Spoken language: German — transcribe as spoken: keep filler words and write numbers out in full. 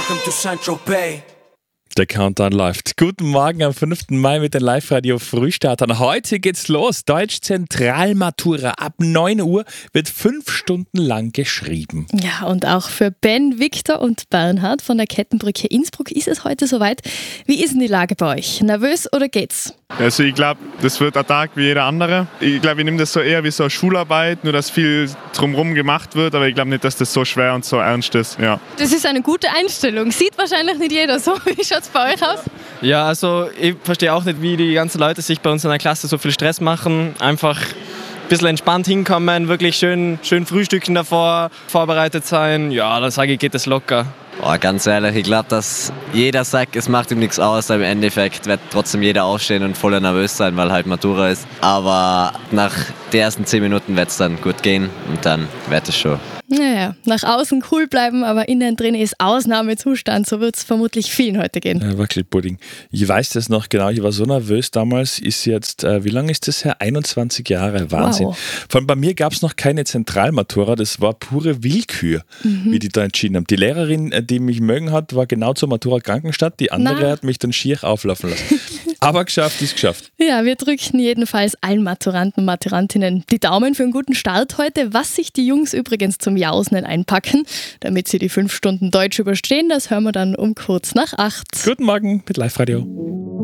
Welcome to Saint-Tropez. Der Countdown läuft. Guten Morgen am fünften Mai mit den Live-Radio-Frühstartern. Heute geht's los. Deutsch-Zentralmatura. Ab neun Uhr wird fünf Stunden lang geschrieben. Ja, und auch für Ben, Viktor und Bernhard von der Kettenbrücke Innsbruck ist es heute soweit. Wie ist denn die Lage bei euch? Nervös oder geht's? Also ich glaube, das wird ein Tag wie jeder andere. Ich glaube, ich nehme das so eher wie so eine Schularbeit, nur dass viel drumherum gemacht wird, aber ich glaube nicht, dass das so schwer und so ernst ist. Ja. Das ist eine gute Einstellung. Sieht wahrscheinlich nicht jeder so. Wie schaut's bei euch aus? Ja, also ich verstehe auch nicht, wie die ganzen Leute sich bei uns in der Klasse so viel Stress machen. Einfach ein bisschen entspannt hinkommen, wirklich schön, schön frühstücken davor, vorbereitet sein. Ja, dann sage ich, geht das locker. Oh, ganz ehrlich, ich glaube, dass jeder sagt, es macht ihm nichts aus, aber im Endeffekt wird trotzdem jeder aufstehen und voller nervös sein, weil halt Matura ist. Aber nach den ersten zehn Minuten wird es dann gut gehen und dann wird es schon. Naja, nach außen cool bleiben, aber innen drin ist Ausnahmezustand. So wird es vermutlich vielen heute gehen. Ja, Wackelpudding. Ich weiß das noch genau, ich war so nervös damals, ist jetzt, äh, wie lange ist das her? einundzwanzig Jahre, Wahnsinn. Wow. Vor allem bei mir gab es noch keine Zentralmatura, das war pure Willkür, mhm. wie die da entschieden haben. Die Lehrerin, die mich mögen hat, war genau zur Matura Krankenstadt, die andere Na. hat mich dann schier auflaufen lassen. Aber geschafft ist geschafft. Ja, wir drücken jedenfalls allen Maturanten und Maturantinnen die Daumen für einen guten Start heute. Was sich die Jungs übrigens zum Jausnen einpacken, damit sie die fünf Stunden Deutsch überstehen, das hören wir dann um kurz nach acht. Guten Morgen mit Live-Radio.